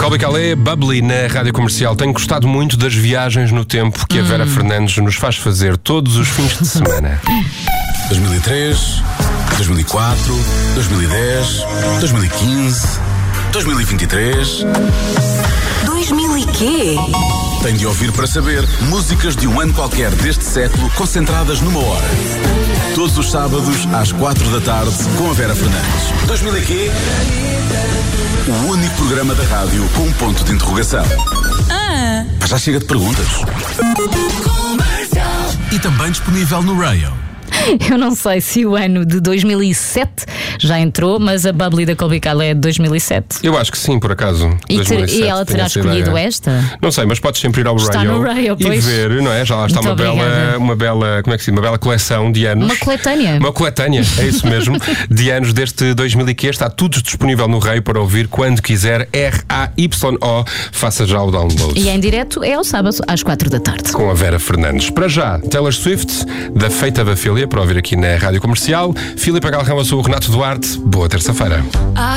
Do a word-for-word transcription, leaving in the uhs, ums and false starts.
Colby Calais, Bubbly na Rádio Comercial. Tenho gostado muito das viagens no tempo que a Vera hum. Fernandes nos faz fazer todos os fins de semana. dois mil e três, dois mil e quatro, dois mil e dez, dois mil e quinze, dois mil e vinte e três. dois mil e quê? Tem de ouvir para saber músicas de um ano qualquer deste século concentradas numa hora. Todos os sábados às quatro da tarde com a Vera Fernandes. dois mil e quê? O único programa da rádio com um ponto de interrogação. Ah. Mas já chega de perguntas. E também disponível no Rayo. Eu não sei se o ano de dois mil e sete já entrou, mas a Bubbly da Colby Calais é de dois mil e sete. Eu acho que sim, por acaso. E, dois mil e sete, e ela terá escolhido ideia. esta? Não sei, mas podes sempre ir ao está Rayo, no Rayo e pois. ver, não é? Já lá está uma bela, uma bela, como é que se diz? Uma bela coleção de anos. Uma coletânea. Uma coletânea, é isso mesmo. De anos deste dois mil e quê. Está tudo disponível no Rayo para ouvir quando quiser. R A Y O. Faça já o download. E em direto é ao sábado às quatro da tarde. Com a Vera Fernandes. Para já, Taylor Swift, da Fate of Ophelia, para ouvir aqui na Rádio Comercial. Filipe Galrão, eu sou o Renato Duarte. Boa terça-feira.